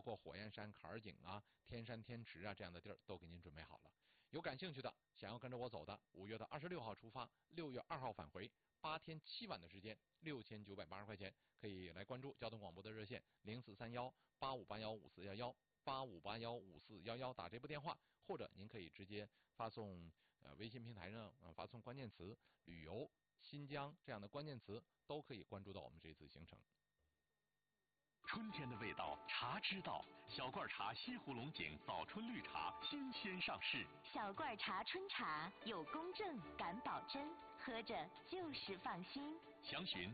括火焰山、坎儿井啊、天山、天池啊这样的地儿都给您准备好了。有感兴趣的，想要跟着我走的，5月26号出发，6月2号返回，8天7晚的时间，6980块钱，可以来关注交通广播的热线04318581541185815411，打这部电话，或者您可以直接发送微信平台上发送关键词旅游新疆这样的关键词，都可以关注到我们这次行程。 春天的味道，茶知道。小罐茶西湖龙井早春绿茶新鲜上市。 小罐茶春茶有公正，敢保真，喝着就是放心。 详询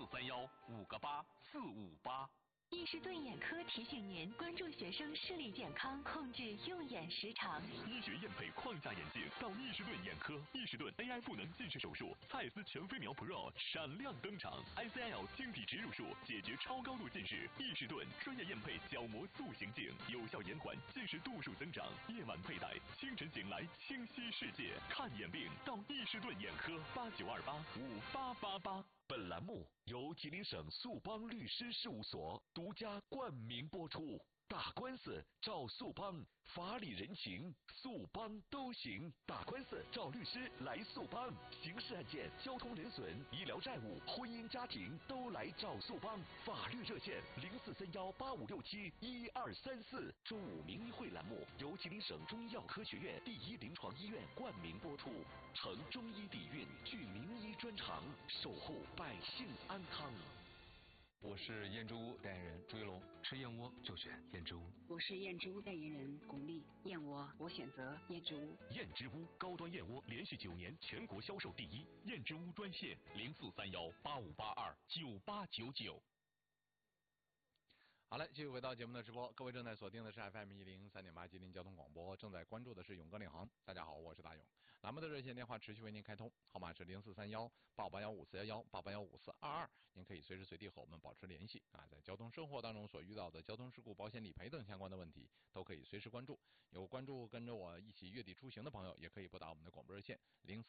0431588458。 伊士顿眼科提醒您关注学生视力健康，控制用眼时长。 医学验配框架眼镜到伊士顿眼科，伊士顿 AI 赋能近视手术，蔡司全飞秒 Pro 闪亮登场 ，ICL 晶体植入术解决超高度近视。伊士顿专业验配角膜塑形镜，有效延缓近视度数增长。夜晚佩戴，清晨醒来清晰世界。看眼病到伊士顿眼科，89285888。本栏目由吉林省速邦律师事务所独家冠名播出。打官司找速邦，法理人情速邦都行。打官司找律师来速邦，刑事案件、交通人损、医疗债务、婚姻家庭都来找速邦。法律热线043185671234。中午名医会栏目由吉林省中医药科学院第1临床医院冠名播出，承中医底蕴，具名医专长，守护百姓安康。 我是燕之屋代言人朱一龙，吃燕窝就选燕之屋。 我是燕之屋代言人巩俐，燕窝我选择燕之屋。 燕之屋高端燕窝连续9年全国销售第1，燕之屋专线043185829899。 好嘞，继续回到节目的直播，各位正在锁定的是 FM103.8吉林交通广播，正在关注的是勇哥领航。大家好，我是大勇。栏目的热线电话持续为您开通，号码是043188154188155422，您可以随时随地和我们保持联系啊。在交通生活当中所遇到的交通事故、保险理赔等相关的问题，都可以随时关注。有关注跟着我一起月底出行的朋友，也可以拨打我们的广播热线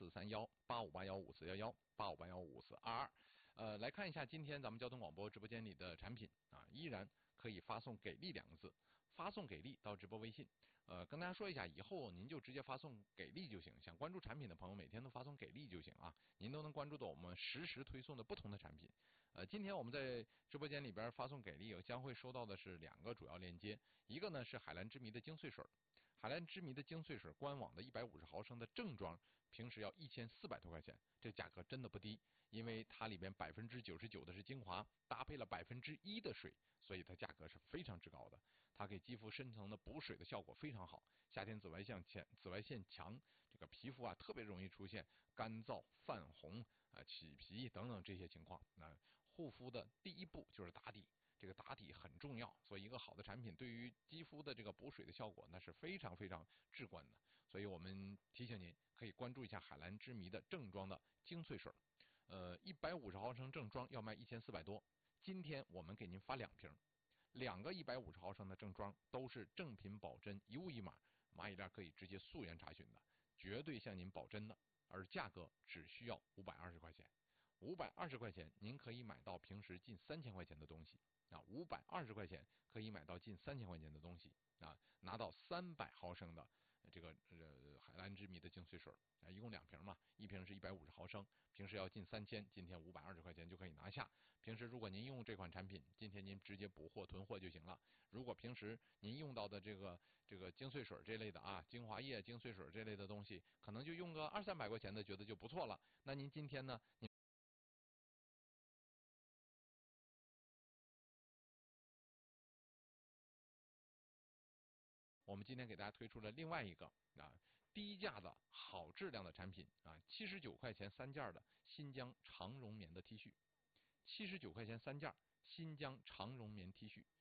0431858154118815815422。来看一下今天咱们交通广播直播间里的产品啊，依然可以发送给力2个字，发送给力到直播微信。跟大家说一下，以后您就直接发送给力就行。想关注产品的朋友，每天都发送给力就行啊，您都能关注到我们实时推送的不同的产品。今天我们在直播间里边发送给力，将会收到的是2个主要链接，一个呢是海蓝之谜的精粹水，海蓝之谜的精粹水官网的150毫升的正装，平时要1400多块钱，这价格真的不低，因为它里边99%的是精华，搭配了1%的水，所以它价格是非常之高的。它给肌肤深层的补水的效果非常好，夏天紫外线强，这个皮肤啊特别容易出现干燥、泛红起皮等等这些情况。护肤的第一步就是打底，这个打底很重要，所以一个好的产品对于肌肤的这个补水的效果那是非常非常至关的。所以我们提醒您可以关注一下海蓝之谜的正装的精粹水，150毫升正装要卖1400多，今天我们给您发2瓶，2个150毫升的正装都是正品保真，一物一码，蚂蚁链可以直接溯源查询的，绝对向您保真的，而价格只需要520块钱，520块钱您可以买到平时近3000块钱的东西啊，520块钱可以买到近3000块钱的东西啊，拿到300毫升的这个海蓝之谜的精粹水啊，一共2瓶嘛，一瓶是150毫升，平时要近3000，今天520块钱就可以拿下。平时如果您用这款产品，今天您直接补货囤货就行了。如果平时您用到的这个精粹水这类的啊，精华液、精粹水这类的东西，可能就用个200-300块钱的，觉得就不错了。那您今天呢？我们今天给大家推出了另外一个低价的好质量的产品啊，79块钱3件的新疆长绒棉的 T 恤，79块钱3件新疆长绒棉 T 恤